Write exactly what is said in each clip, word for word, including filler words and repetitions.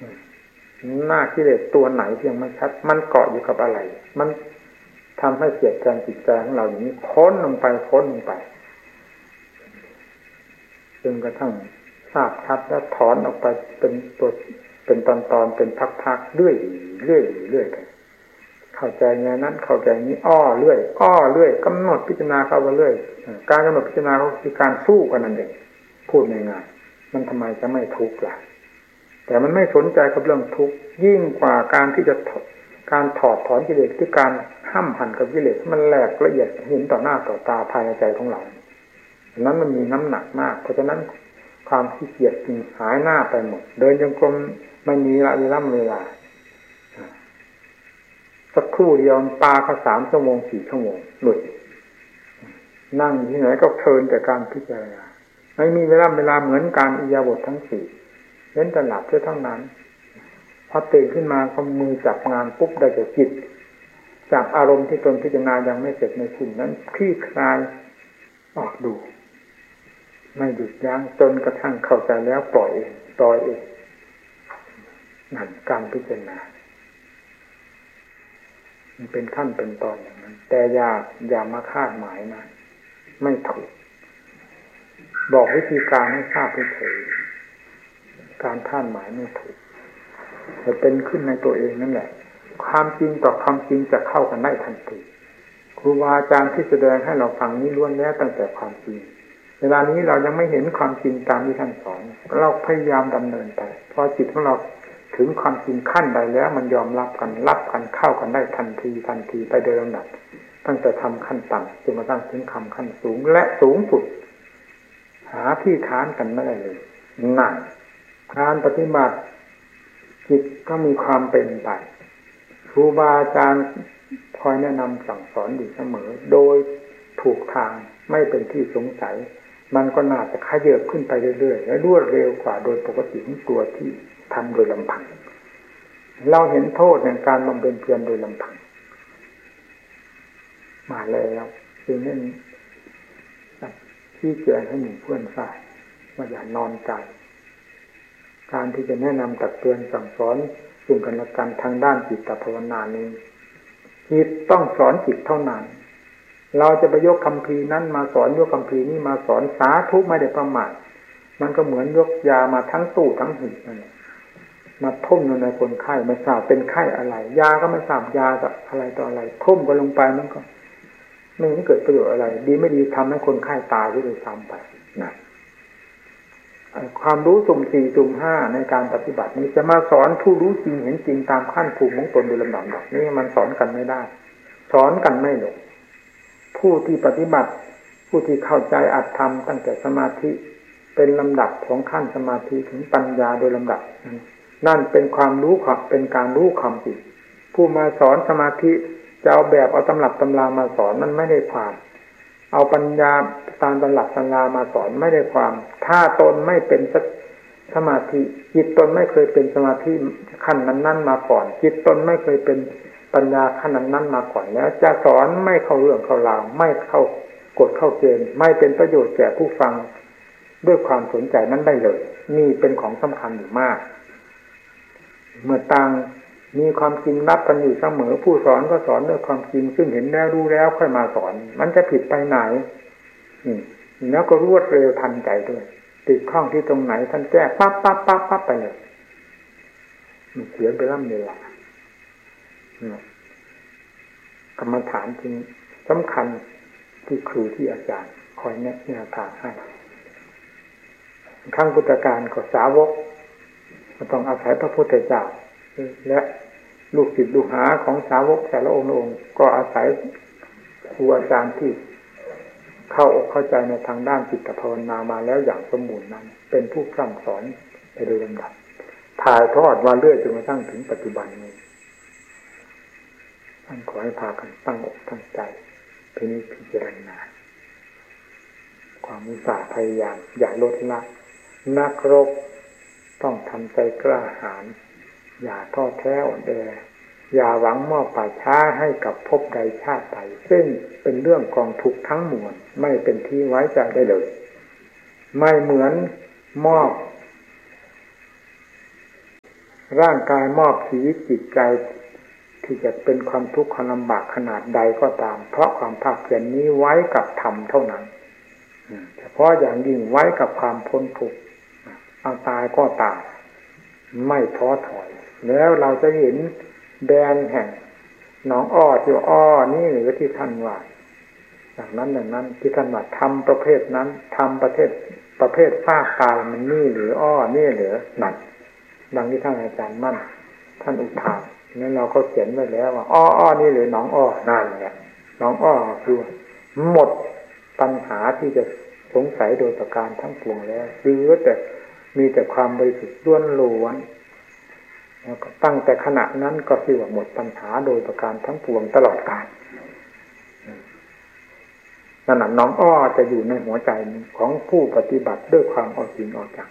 หน้ากิเลสตัวไหนที่ยังไม่ชัดมันเกาะอยู่กับอะไรมันทำให้เสียดแทงจิตใจของเราอย่างนี้ค้นลงไปค้นลงไปจนกระทั่งทราบชัดแล้วถอนออกไปเป็นตัวเป็นตอนๆเป็นพักๆเรื่อยเรื่อยเรื่อยไปเข้าใจไงนั้นเข้าใจนี้อ้อเรื่อยอ้อเรื่อยกำหนดพิจารณาเข้าไปเรื่อยการกำหนดพิจารณาก็คือการสู้กันนั่นเองพูดง่ายๆมันทำไมจะไม่ทุกข์ล่ะแต่มันไม่สนใจกับเรื่องทุกข์ยิ่งกว่าการที่จะการถอดถอนกิเลสที่การห้ามหันกับกิเลสมันแหลกละเอียดเห็นต่อหน้าต่อตาภายในใจของเรานั้นมันมีน้ำหนักมากเพราะฉะนั้นความขี้เกียจจึงหายหน้าไปหมดเดินจงกรมไม่มีเวลาเวลาเวลาสักครู่เดียวปาเข้าสามชั่วโมงสี่ชั่วโมงหลุดนั่งที่ไหนก็เพลินแต่การพิจารณาไม่มีเวลาเวลาเหมือนการอิริยาบถทั้งสี่เว้นแต่หลับเท่านั้นพอตื่นขึ้นมาก็มือจับงานปุ๊บได้แต่จิตจับอารมณ์ที่ตนพิจารณายังไม่เสร็จในสิ่งนั้นคลี่คลายออกดูไม่หยุดยั้งจนกระทั่งเข้าใจแล้วปล่อยเองปล่อยเองนั่นการพิจารณามันเป็นขั้นเป็นตอนอย่างนั้นแต่อย่าอย่ามาคาดหมายนะไม่ถูกบอกวิธีการให้ทราบเฉยๆการคาดหมายไม่ถูกจะเป็นขึ้นในตัวเองนั่นแหละความจริงต่อความจริงจะเข้ากันได้ทันทีครูบาอาจารย์ที่แสดงให้เราฟังนี้ล้วนแล้วตั้งแต่ความจริงเวลานี้เรายังไม่เห็นความจริงตามที่ท่านสอนเราพยายามดำเนินไปพอจิตของเราถึงความจริงขั้นใดแล้วมันยอมรับกันรับกันเข้ากันได้ทันทีทันทีไปโดยลำดับตั้งแต่ทำขั้นต่ำจนกระทั่งถึงคำขั้นสูงและสูงสุดหาที่ค้านกันไม่ได้เลยนั่นการปฏิบัติจิตก็มีความเป็นไปครูบาอาจารย์คอยแนะนำสั่งสอนอยู่เสมอโดยถูกทางไม่เป็นที่สงสัยมันก็น่าจะขยับขึ้นไปเรื่อยๆและรวดเร็วกว่าโดยปกติของตัวที่ทำโดยลำพังเราเห็นโทษในการบำเพ็ญเพียรโดยลำพังมาแล้วจึงนั้นที่แจ้งให้หมู่เพื่อนทราบว่าอย่านอนใจการที่จะแนะนำตักเตือนสั่งสอนซึ่งกันและกันทางด้านจิตภาวนานี้จิตต้องสอนจิตเท่านั้นเราจะไปยกคัมภีร์นั้นมาสอนยกคัมภีร์นี้มาสอนสาธุไม่ได้ประมาทมันก็เหมือนยกยามาทั้งตู้ทั้งหีบนั่นแหละมาทุ่มลงในคนไข้ไม่ทราบเป็นไข้อะไรยาก็ไม่ทราบยาอะไรต่ออะไรทุ่มก็ลงไปมันก็ไม่เกิดประโยชน์อะไรดีไม่ดีทำให้คนไข้ตายด้วยซ้ำไปนะความรู้สุ่มสี่สุ่มห้าในการปฏิบัตินี้จะมาสอนผู้รู้จริงเห็นจริงตามขั้นภูมิของตนโดยลำดับแบบนี้มันสอนกันไม่ได้สอนกันไม่ลงผู้ที่ปฏิบัติผู้ที่เข้าใจอัตธรรมตั้งแต่สมาธิเป็นลำดับของขั้นสมาธิถึงปัญญาโดยลำดับนั่นเป็นความรู้ความเป็นการรู้ความจริงผู้มาสอนสมาธิจะเอาแบบเอาตำรับตำรามาสอนมันไม่ได้ความเอาปัญญาตามตำรับตำรามาสอนไม่ได้ความถ้าตนไม่เป็นสมาธิจิตตนไม่เคยเป็นสมาธิขั้นนั้นๆมาก่อนจิตตนไม่เคยเป็นปัญญาขั้นนั้นๆมาก่อนแล้วจะสอนไม่เข้าเรื่องเข้าราวไม่เข้ากฎเข้าเกณฑ์ไม่เป็นประโยชน์แก่ผู้ฟังด้วยความสนใจนั้นได้เลยนี่เป็นของสำคัญอยู่มากเมื่อต่างมีความจริงรับกันอยู่เสมอผู้สอนก็สอนด้วยความจริงซึ่งเห็นแล้วรู้แล้วค่อยมาสอนมันจะผิดไปไหนนี่แล้วก็รวดเร็วทันใจด้วยติดข้องที่ตรงไหนท่านแก้ปั๊บปั๊บปั๊บปั๊บไปเลยมันเสียไปล่ำเวลากรรมฐานจริงสำคัญที่ครูที่อาจารย์คอยแนะแนวทางให้ครั้งพุทธกาลก็สาวกก็ต้องอาศัยพระพุทธเจ้าและลูกศิษย์ลูกหาของสาวกแต่ละองค์องค์ก็อาศัยครูอาจารย์ที่เข้าอกเข้าใจในทางด้านจิตภาวนามาแล้วอย่างสมบูรณ์นั้นเป็นผู้พร่ำสอนไปโดยลำดับถ่ายทอดมาเรื่อยจนกระทั่งถึงปัจจุบันนี้ท่านขอให้พากันตั้งอกตั้งใจพินิจพิจารณาความอุตสาห์พยายามอย่าลดละนักรบต้องทำใจกล้าหาญอย่าท้อแท้อ่อนแออย่าหวังมอบป่าช้าให้กับภพใดชาติใดซึ่งเป็นเรื่องกองทุกข์ทั้งมวลไม่เป็นที่ไว้ใจได้เลยไม่เหมือนมอบร่างกายมอบชีวิตจิตใจที่จะเป็นความทุกข์ความลำบากขนาดใดก็ตามเพราะความภาคเพียรนี้ไว้กับธรรมเท่านั้นเฉพาะอย่างยิ่งไว้กับความพ้นทุกข์เอาตายก็ตายไม่ท้อถอยแล้วเราจะเห็นแดนแห่งหนองอ้อที่อ้อนี่หรือที่ท่านว่าอย่างนั้นอย่างนั้นที่ท่านว่าทำประเภทนั้นทำประเภทประเภทภาคกายมันนี่หรืออ้อนี่หรือนั่นดังที่ท่านอาจารย์มั่นท่านอุทานนั้นเราก็เขียนไว้แล้วว่าอ้ออ้อนี่หรือหนองอ้อนั่นแหละหนองอ้อคือหมดปัญหาที่จะสงสัยโดยประการทั้งปวงแล้วหรือแต่มีแต่ความบริสุทธิ์ล้วนๆแล้วก็ตั้งแต่ขณะนั้นก็คือว่าหมดปัญหาโดยประการทั้งปวงตลอดกาลนั่นน่ะน้องอ้อจะอยู่ในหัวใจของผู้ปฏิบัติด้วยความเอาจริงเอาจัง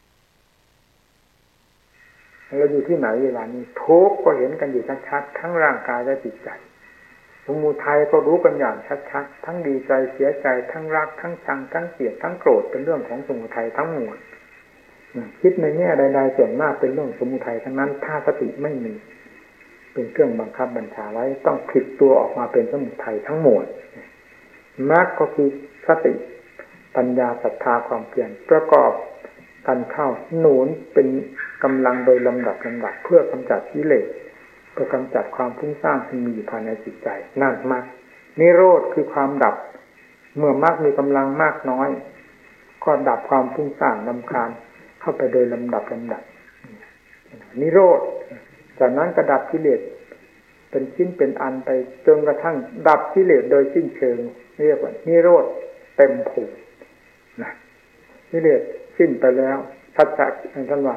เราอยู่ที่ไหนเวลานี้ทุกข์ก็เห็นกันอยู่ชัดๆทั้งร่างกายและจิตใจสมุทัยก็รู้กันอย่างชัดๆทั้งดีใจเสียใจทั้งรักทั้งชังทั้งเกลียดทั้งโกรธเป็นเรื่องของสมุทัยทั้งหมดคิดในแง่ใดๆส่วนมากเป็นเรื่องสมุทัยทั้งนั้นถ้าสติไม่มีเป็นเครื่องบังคับบัญชาไว้ต้องผลิตตัวออกมาเป็นสมุทัยทั้งหมดมรรคก็คือสติปัญญาศรัทธาความเพียรประกอบกันเข้าหนุนเป็นกำลังโดยลำดับลำดับเพื่อกำจัดกิเลสเพื่อกำจัดความฟุ้งซ่านที่มีอยู่ภายในจิตใจนั่นมรรคนิโรธคือความดับเมื่อมรรคมีกำลังมากน้อยก็ดับความฟุ้งซ่านรำคาญเข้าไปโดยลำดับลำดับนิโรธจากนั้นก็ดับกิเลสเป็นชิ้นเป็นอันไปจนกระทั่งดับกิเลสโดยสิ้นเชิงเรียกว่านิโรธเต็มภูมินะกิเลสสิ้นไปแล้วทัศน์ท่านว่า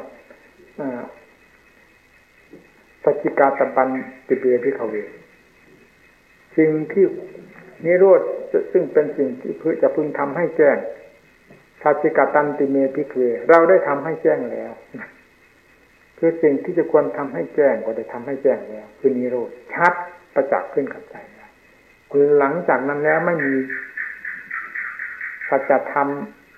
สัจจิกาตปันติเปพิขเวสิ่งที่นิโรธซึ่งเป็นสิ่งที่เพื่อจะพึงทำให้แจ้งสัจจิกาตันติเมพิขเวเราได้ทำให้แจ้งแล้วคือสิ่งที่จะควรทำให้แจ้งก็ได้ทำให้แจ้งแล้วคือนิโรธชัดประจักษ์ขึ้นกับใจแล้วคือหลังจากนั้นแล้วไม่มีสัจธรรม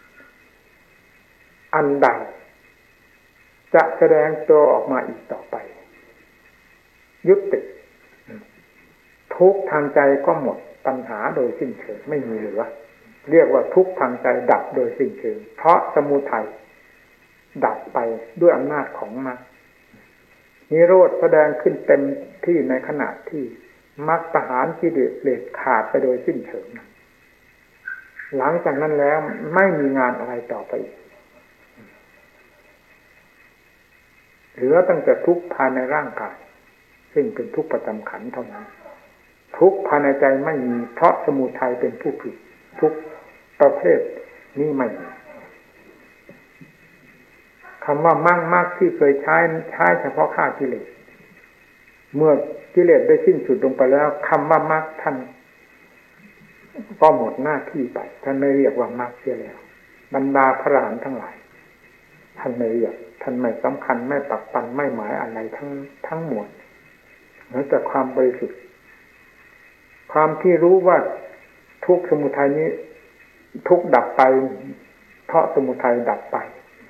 อันใดจะแสดงตัวออกมาอีกต่อไปยุติทุกข์ทางใจก็หมดปัญหาโดยสิ้นเชิงไม่มีเหลือเรียกว่าทุกข์ทางใจดับโดยสิ้นเชิงเพราะสมุทัยดับไปด้วยอำนาจของมรรคนิโรธแสดงขึ้นเต็มที่ในขณะที่มรรคประหารกิเลสเด็ดขาดไปโดยสิ้นเชิงหลังจากนั้นแล้วไม่มีงานอะไรต่อไปเหลือตั้งแต่ทุกข์ภายในร่างกายซึ่งเป็นทุกข์ประจำขันธ์เท่านั้นทุกข์ภายในใจไม่มีเพราะสมุทัยเป็นผู้ผลิตทุกข์ประเภทนี้ไม่มีคำว่ามั่งมากที่เคยใช้ใช้เฉพาะฆ่ากิเลสเมื่อกิเลสได้สิ้นสุดลงไปแล้วคำว่ามรรคท่านก็หมดหน้าที่ไปท่านไม่เรียกว่ามรรคเสียแล้วบรรดาพระอรหันต์ทั้งหลายท่านไม่เรียกท่านไม่สำคัญไม่ปักปันไม่หมายอะไรทั้งทั้งหมดนอกจากความบริสุทธิ์ความที่รู้ว่าทุกสมุทัยนี้ทุกดับไปเพราะสมุทัยดับไป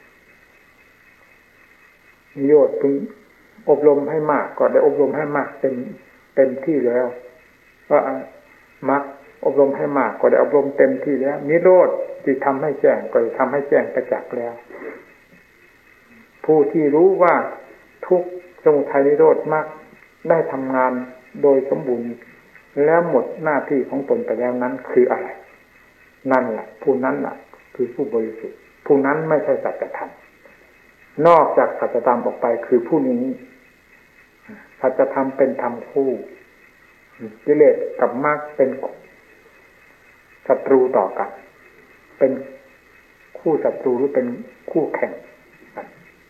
นิโรธพึงอบรมให้มากก็ได้อบรมให้มากเต็มเต็มที่แล้วว่ามรรคอบรมให้มากก็ได้อบรมเต็มที่แล้วนิโรธที่ทำให้แจ้งก็ทำให้แจ้งประจักษ์แล้วผู้ที่รู้ว่าทุกสมุทัยนิโรธมรรคได้ทำงานโดยสมบูรณ์แล้วหมดหน้าที่ของตนไปแล้วนั้นคืออะไรนั่นแหละผู้นั้นแหละคือผู้บริสุทธิ์ผู้นั้นไม่ใช่สัจธรรมนอกจากสัจธรรมออกไปคือผู้นี้สัจธรรมเป็นธรรมคู่กิเลสกับมรรคเป็นศัตรูต่อกันเป็นคู่ศัตรูหรือเป็นคู่แข่งกัน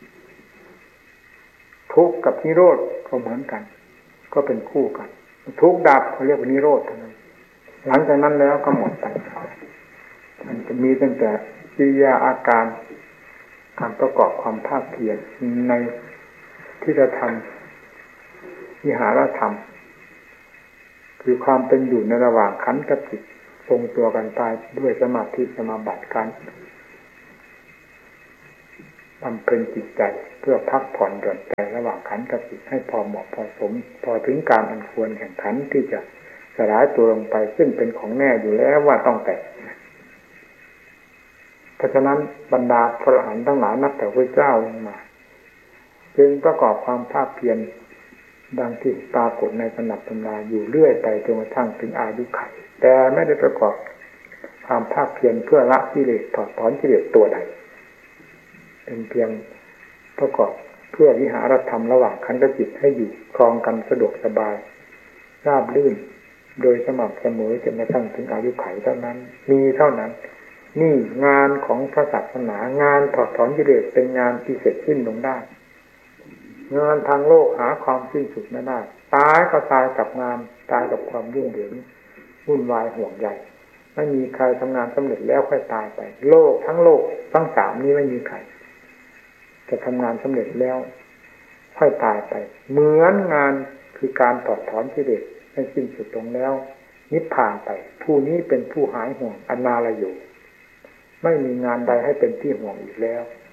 ทุกข์กับนิโรธก็เหมือนกันก็เป็นคู่กันทุกข์ดับเขาเรียกว่านิโรธเท่านั้นหลังจากนั้นแล้วก็หมดไปมันจะมีตั้งแต่กิริยาอาการการประกอบความภาคเพียรในที่จะทำวิหารธรรมคือความเป็นอยู่ในระหว่างขันธ์กับจิตทรงตัวกันไปด้วยสมาธิสมาบัติการบำเพ็ญจิตใจเพื่อพักผ่อนหย่อนใจระหว่างขันธ์กับจิตให้พอเหมาะพอสมพอถึงการอันควรแห่งขันธ์ที่จะสลายตัวลงไปซึ่งเป็นของแน่อยู่แล้วว่าต้องแตกเพราะฉะนั้นบรรดาพระอรหันต์ทั้งหลายนับแต่พระเจ้าลงมาจึงประกอบความภาคเพียรดังที่ปรากฏในตำรับตำราอยู่เรื่อยไปจนกระทั่งถึงอายุขัยแต่ไม่ได้ประกอบความภาคเพียรเพื่อละกิเลสถอดถอนกิเลสตัวใดเป็นเพียงประกอบเพื่อวิหารธรรมระหว่างขันธ์กับจิตให้อยู่ครองกันสะดวกสบายราบรื่นโดยสม่ำเสมอจนกระทั่งถึงอายุขัยเท่านั้นมีเท่านั้นนี่งานของพระศาสนางานถอดถอนกิเลสเป็นงานที่เสร็จสิ้นลงได้งานทางโลกหาความสิ้นสุดไม่ได้ตายก็ตายกับงานตายกับความยุ่งเหยิงวุ่นวายห่วงใยไม่มีใครทำงานสำเร็จแล้วค่อยตายไปโลกทั้งโลกทั้งสามนี้ไม่มีใครจะทำงานสำเร็จแล้วค่อยตายไปเหมือนงานคือการถอดถอนกิเลสให้สิ้นสุดลงแล้วนิพพานไปผู้นี้เป็นผู้หายห่วงอนาลโยไม่มีงานใดให้เป็นที่ห่วงอีกแล้ว